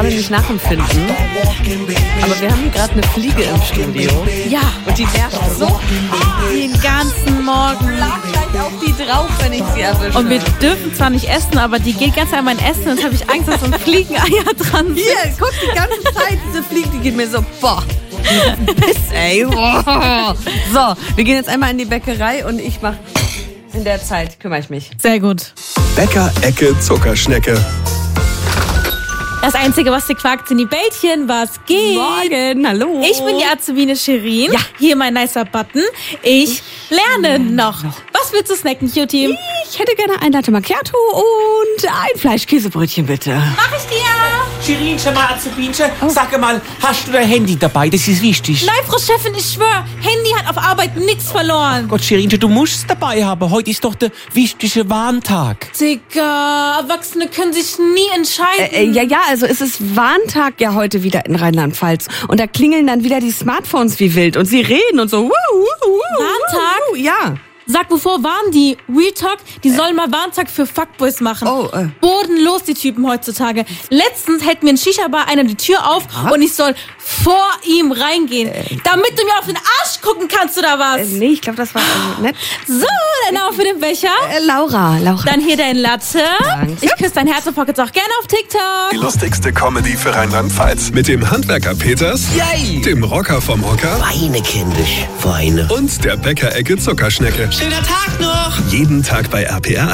gerade nicht nachempfinden. Aber wir haben hier gerade eine Fliege im Studio. Ja. Und die nervt so Den ganzen Morgen. Schlag gleich auf die drauf, wenn ich sie erwische. Und wir dürfen zwar nicht essen, aber die geht ganz an mein Essen. Und jetzt habe ich Angst, dass so ein Fliegeneier dran sind. Hier, guck die ganze Zeit, diese Fliege, die geht mir so, boah. Piss, ey. Boah. So, wir gehen jetzt einmal in die Bäckerei und ich mach in der Zeit, kümmere ich mich. Sehr gut. Bäcker-Ecke Zuckerschnecke. Das Einzige, was dir quakt, sind die Bällchen. Was geht? Morgen, hallo. Ich bin die Azubine Shirin. Ja. Hier mein nicer Button. Ich lerne noch. Was willst du snacken, Cutie? Ich hätte gerne ein Latte Macchiato und ein Fleischkäsebrötchen, bitte. Mach ich dir. Shirinchen, mal Azubinchen, sag mal, hast du dein Handy dabei? Das ist wichtig. Nein, Frau Chefin, ich schwör, Handy hat auf Arbeit nichts verloren. Gott, Shirinchen, du musst es dabei haben. Heute ist doch der wichtige Warntag. Digga, Erwachsene können sich nie entscheiden. Ja, also es ist Warntag ja heute wieder in Rheinland-Pfalz. Und da klingeln dann wieder die Smartphones wie wild. Und sie reden und so. Warntag? Ja. Sag, wovor waren die? Real Talk, die sollen mal Warntag für Fuckboys machen. Bodenlos, die Typen heutzutage. Letztens hält mir ein Shisha-Bar einer die Tür auf und ich soll vor ihm reingehen. Damit du mir auf den Arsch gucken kannst, oder was? Nee, ich glaube, das war nett. So, dein Name für den Becher. Laura. Dann hier dein Latte. Danke. Ich küsse dein Herz und folge jetzt auch gerne auf TikTok. Die lustigste Comedy für Rheinland-Pfalz. Mit dem Handwerker Peters, Yay! dem Rocker vom Hocker Weine, kindisch, Weine. und der Bäcker-Ecke Zuckerschnecke. Schöner Tag noch! Jeden Tag bei RPR